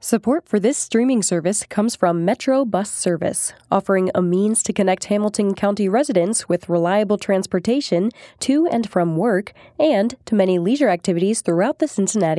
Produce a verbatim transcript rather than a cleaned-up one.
Support for this streaming service comes from Metro Bus Service, offering a means to connect Hamilton County residents with reliable transportation to and from work and to many leisure activities throughout the Cincinnati